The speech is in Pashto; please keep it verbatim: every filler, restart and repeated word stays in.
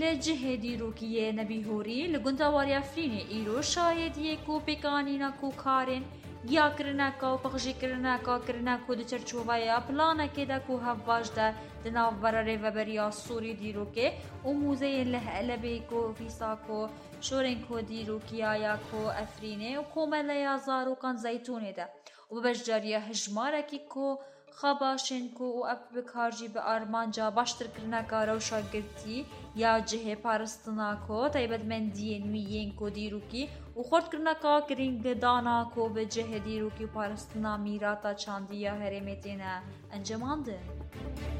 لجه دیروکیه نبی هوری لگندواری افرینه ایرو شایدیه کو پیکانینا کو کارن گیا کرنا کا و پخشی کرنا کا کرنا کو د چرچوبایا پلانا که دا کو هواج دا دناو براره و بریا سوری دیروکه و موزه له لبی کو فیسا کو شورن کو دیروکیا یا کو افرینه و کوملیا زارو کان زیتونه دا و بجاریه هجماره کی کو خباشن کو و اب بکارجی به آرمانجا باشتر کرنا کا رو شاگرتی یا جه پارستنا کو تایبت من دین میین کو دیروکی و خورد کرنا کا کرینگ دانا کو به جه دیروکی پارستنا میراتا چاندیا هرمتینا انجمانده